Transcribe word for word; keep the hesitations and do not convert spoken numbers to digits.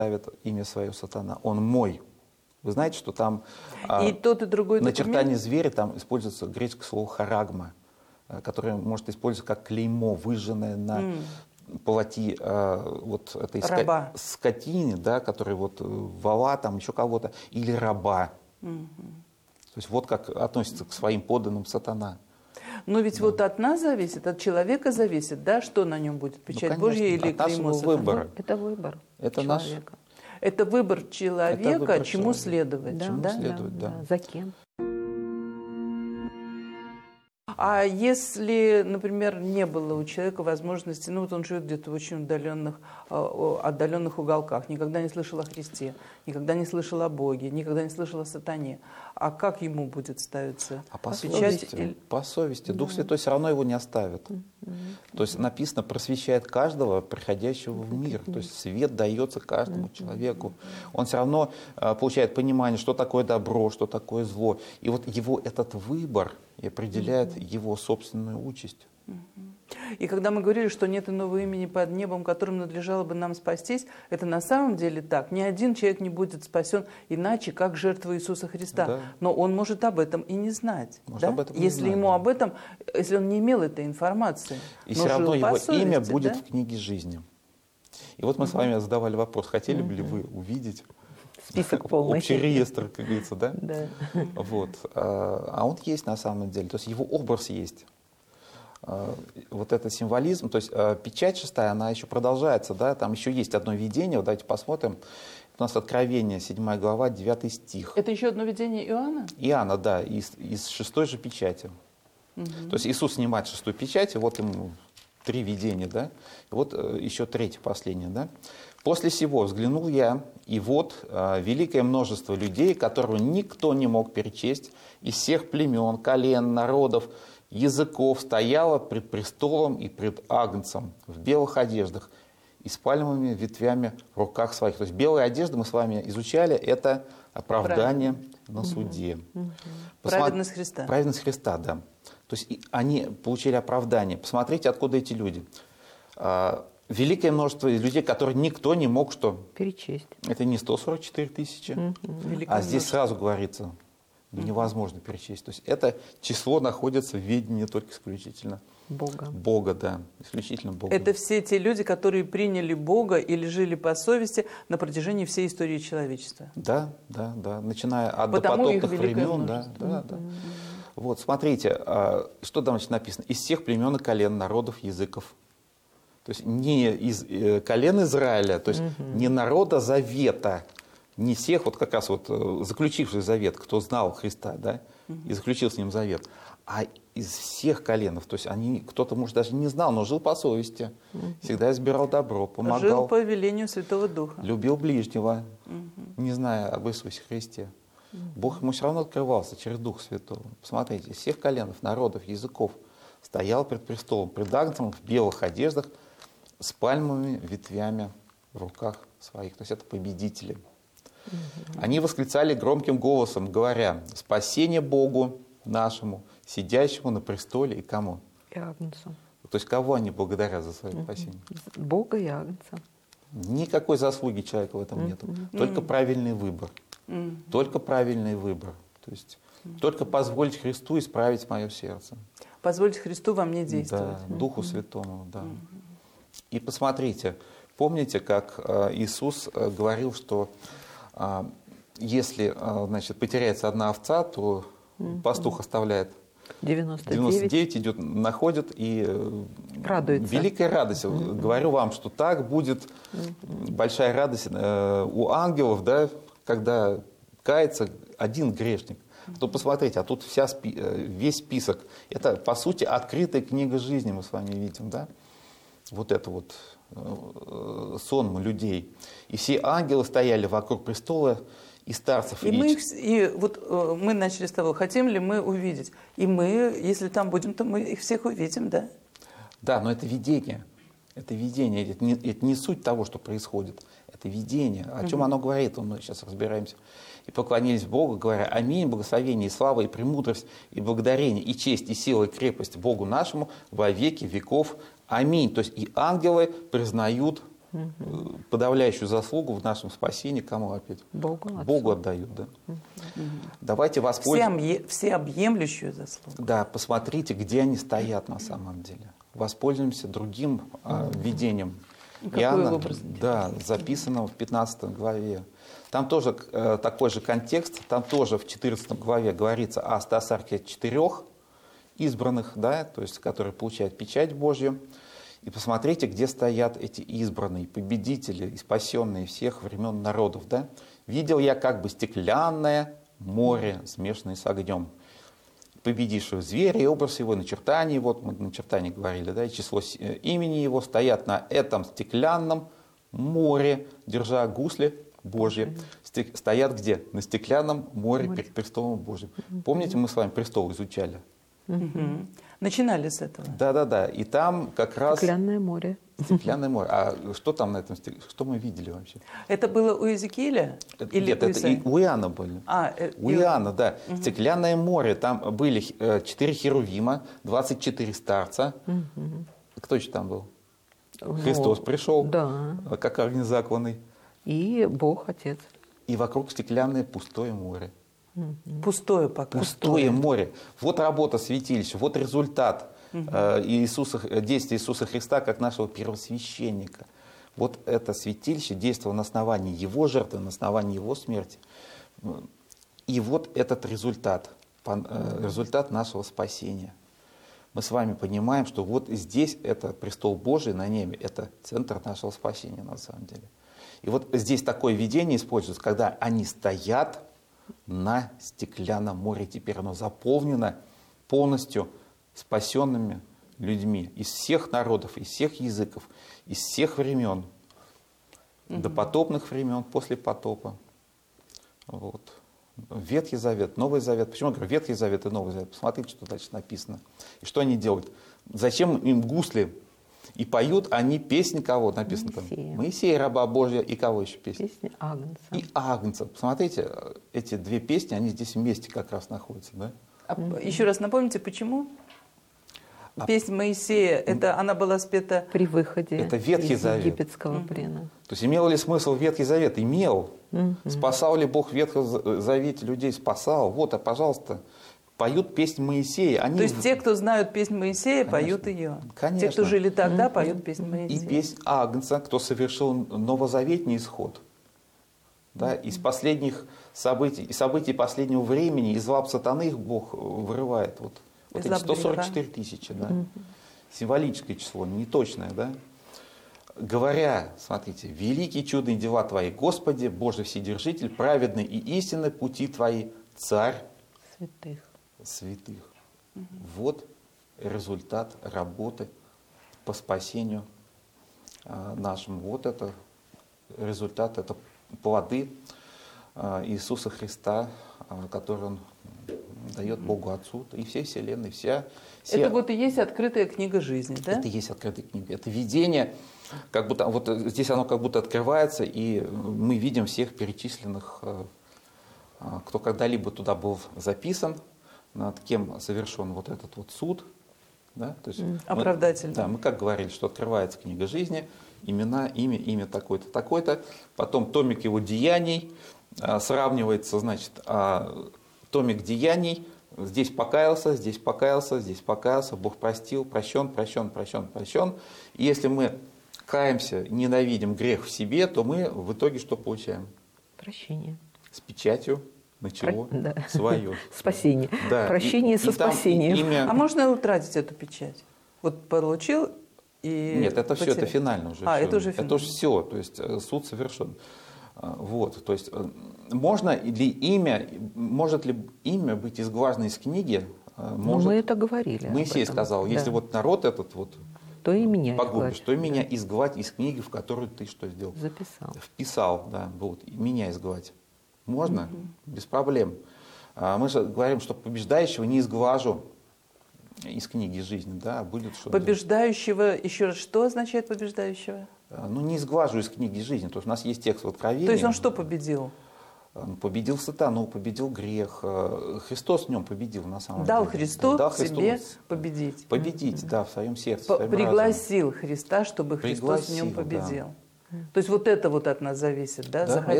ставит имя свое сатана. Он мой. Вы знаете, что там и тот, и другой начертание зверя, там используется греческое слово харагма, которое может использоваться как клеймо, выжженное на mm. плоти э, вот этой ска скотине, да, который вот вала, там еще кого-то, или раба. Mm-hmm. То есть вот как относится к своим подданным сатана. Но ведь да. вот от нас зависит, от человека зависит, да, что на нем будет, печать ну, Божья или клеймо сатана? Выбора. Это выбор Это человека. Наш... Это выбор человека, Это выбор чему человека. следовать. Да, чему да, следовать, да, да. да. За кем? А если, например, не было у человека возможности, ну вот он живет где-то в очень удаленных, отдаленных уголках, никогда не слышал о Христе, никогда не слышал о Боге, никогда не слышал о сатане, а как ему будет ставиться а по печать? Совести, Или... по совести. Да. Дух Святой все равно его не оставит. Mm-hmm. То есть написано, просвещает каждого, приходящего в мир. То есть свет дается каждому mm-hmm. человеку. Он все равно uh, получает понимание, что такое добро, что такое зло. И вот его этот выбор и определяет mm-hmm. его собственную участь. Mm-hmm. И когда мы говорили, что нет иного имени под небом, которым надлежало бы нам спастись, это на самом деле так. Ни один человек не будет спасен иначе, как жертва Иисуса Христа. Да. Но он может об этом и не знать. Может, да? об этом не если знать, ему да. об этом, если он не имел этой информации. И все равно его совести, имя будет да? в книге жизни. И вот мы угу. с вами задавали вопрос, хотели бы ли вы увидеть список полный. Общий реестр, как говорится, да? Да. Вот. А он есть на самом деле, то есть его образ есть. Вот это символизм, то есть печать шестая, она еще продолжается, да, там еще есть одно видение, вот давайте посмотрим. У нас Откровение, седьмая глава, девятый стих. Это еще одно видение Иоанна? Иоанна, да, из, из шестой же печати. Угу. То есть Иисус снимает шестую печать, и вот ему три видения, да, и вот еще третье, последнее, да. «После сего взглянул я, и вот великое множество людей, которого никто не мог перечесть, из всех племен, колен, народов, языков, стояло пред престолом и пред Агнцем в белых одеждах и с пальмовыми ветвями в руках своих». То есть белые одежды мы с вами изучали, это оправдание Правильно. на суде. Угу. Посмотр... Праведность Христа. Праведность Христа, да. То есть они получили оправдание. Посмотрите, откуда эти люди. Великое множество людей, которые никто не мог что? Перечесть. Это не сто сорок четыре тысячи, угу. а здесь сразу говорится, невозможно перечесть. То есть это число находится в ведении только исключительно Бога. Бога, да, исключительно Бога. Это все те люди, которые приняли Бога или жили по совести на протяжении всей истории человечества. Да, да, да, начиная от Потому допотопных времен, да, да, да. Вот, смотрите, что там написано: из всех племен и колен, народов, языков. То есть не из колен Израиля, то есть угу. не народа завета, не всех, вот как раз вот заключивших завет, кто знал Христа, да, угу. и заключил с ним завет, а из всех коленов. То есть они, кто-то, может, даже не знал, но жил по совести, угу. всегда избирал добро, помогал. Жил по велению Святого Духа. Любил ближнего, угу. не зная об Иисусе Христе. Угу. Бог ему все равно открывался через Дух Святого. Посмотрите, из всех коленов, народов, языков стоял пред престолом, пред Агнцем в белых одеждах, с пальмовыми ветвями в руках своих. То есть это победители. Угу. Они восклицали громким голосом, говоря: «Спасение Богу нашему, сидящему на престоле и кому?» И Агнцу. То есть кого они благодарят за свое угу. спасение? Бога и Агнца. Никакой заслуги человека в этом угу. нету. Только угу. правильный выбор. Угу. Только правильный выбор. То есть угу. только позволить Христу исправить мое сердце. Позволить Христу во мне действовать. Да, Духу угу. Святому, да. Угу. И посмотрите, помните, как Иисус говорил, что если, значит, потеряется одна овца, то пастух оставляет девяносто девять, девяносто девять идет, находит, и радуется. Великая радость. Mm-hmm. Говорю вам, что так будет mm-hmm. большая радость у ангелов, да, когда кается один грешник. Mm-hmm. То посмотрите, а тут вся, весь список. Это, по сути, открытая книга жизни мы с вами видим, да? Вот это вот э, сон людей. И все ангелы стояли вокруг престола и старцев. И, и, мы, и вот э, мы начали с того, хотим ли мы увидеть. И мы, если там будем, то мы их всех увидим, да? Да, но это видение. Это видение. Это не, это не суть того, что происходит. Это видение. О чем угу. оно говорит, мы сейчас разбираемся. И поклонились Богу, говоря: аминь, благословение, и слава, и премудрость, и благодарение, и честь, и сила, и крепость Богу нашему во веки веков. Аминь. То есть и ангелы признают угу. подавляющую заслугу в нашем спасении кому опять? Богу, Богу отдают, да. Угу. Давайте воспользуемся. Всеобъемлющую заслугу. Да, посмотрите, где они стоят на самом деле. Воспользуемся другим а, видением Иоанна, да, записанного в пятнадцатой главе. Там тоже э, такой же контекст, там тоже в четырнадцатой главе говорится о стасарке четырех избранных, да, то есть, которые получают печать Божью. И посмотрите, где стоят эти избранные, победители и спасенные всех времен народов. Да? Видел я как бы стеклянное море, смешанное с огнем. Победившего зверя и образ его, начертание, вот мы начертание говорили, да, и число имени его стоят на этом стеклянном море, держа гусли Божьи. Стек, стоят где? На стеклянном море, море. Перед престолом Божьим. Помните, мы с вами престол изучали? Угу. Начинали с этого. Да-да-да. И там как раз... Стеклянное море. Стеклянное море. А что там на этом стекле? Что мы видели вообще? Это было у Иезекииля? Это, или нет, у это и у Иоанна были. А, э, у Иоанна, да. Угу. Стеклянное море. Там были четыре херувима, двадцать четыре старца. Угу. Кто еще там был? О, Христос пришел, да. как огонь закланный. И Бог Отец. И вокруг стеклянное пустое море. Пустое пока. Пустое море. Вот работа святилища, вот результат угу. э, Иисуса, действия Иисуса Христа как нашего первосвященника. Вот это святилище действовало на основании Его жертвы, на основании Его смерти. И вот этот результат, э, результат нашего спасения. Мы с вами понимаем, что вот здесь это престол Божий на небе, это центр нашего спасения на самом деле. И вот здесь такое видение используется, когда они стоят на стеклянном море. Теперь оно заполнено полностью спасенными людьми из всех народов, из всех языков, из всех времен, угу. допотопных времен, после потопа. Вот. Ветхий Завет, Новый Завет. Почему я говорю Ветхий Завет и Новый Завет? Посмотрите, что дальше написано. И что они делают? Зачем им гусли? И поют они песнь кого написано там? Моисея. Моисея, раба Божия, и кого еще песня? Песня Агнца. И Агнца. Посмотрите, эти две песни, они здесь вместе как раз находятся, да? А mm-hmm. Еще раз напомните, почему? А... Песнь Моисея, это она была спета при выходе это Ветхий из Завет. египетского mm-hmm. плена. То есть имел ли смысл Ветхий Завет? Имел. Mm-hmm. Спасал ли Бог в Ветхом Завете людей? Спасал. Вот, а пожалуйста, поют песнь Моисея. Они... То есть те, кто знают песнь Моисея, Конечно. Поют ее. Конечно. Те, кто жили тогда, mm-hmm. поют песнь Моисея. И песнь Агнца, кто совершил новозаветний исход. Да, mm-hmm. из последних событий, из событий последнего времени, из лап сатаны их Бог вырывает. Вот, вот эти сто сорок четыре тысячи. Да? Mm-hmm. Символическое число, не точное. Да? Говоря, смотрите, великие чудные дела Твои, Господи, Боже Вседержитель, праведный и истинный пути Твои, Царь святых. святых. Угу. Вот результат работы по спасению а, нашему. Вот это результат, это плоды а, Иисуса Христа, а, который Он дает Богу Отцу и всей вселенной. Вся, все... Это вот и есть открытая книга жизни, да? Это и есть открытая книга. Это видение, как будто, вот здесь оно как будто открывается, и мы видим всех перечисленных, кто когда-либо туда был записан, над кем совершен вот этот вот суд. Да? То есть оправдательный. Мы, да, мы как говорили, что открывается книга жизни, имена, имя, имя такое-то, такое-то. Потом томик его деяний а, сравнивается, значит, а, томик деяний. Здесь покаялся, здесь покаялся, здесь покаялся, Бог простил, прощен, прощен, прощен, прощен. И если мы каемся, ненавидим грех в себе, то мы в итоге что получаем? Прощение. С печатью. На чего? Про... Да. Свое. Спасение. Да. Прощение и, со и спасением. Имя... А можно утратить эту печать? Вот получил и... Нет, это потерял. все, это финально уже. А, все. это уже финально. Это уже все, то есть суд совершен. Вот, то есть можно ли имя, может ли имя быть изглажено из книги? Может, мы это говорили. Моисей сказал, если да. вот народ этот вот то и меня погубишь, то и да. меня изгладь из книги, в которую ты что сделал? Записал. Вписал, да, вот, и меня изгладь. Можно? Угу. Без проблем. Мы же говорим, что побеждающего не изглажу из книги жизни, да, будет что. Побеждающего, еще раз, что означает побеждающего? Ну, не изглажу из книги жизни, то есть у нас есть текст в Откровении. То есть он что победил? Он победил сатану, победил грех. Христос в нем победил на самом Дал деле. Христу Дал себе Христу победить. Победить, mm-hmm. да, в своем сердце. По- в своем пригласил разуме. Христа, чтобы Христос пригласил, в нем победил. То есть вот это вот от нас зависит, да? Да, Захотим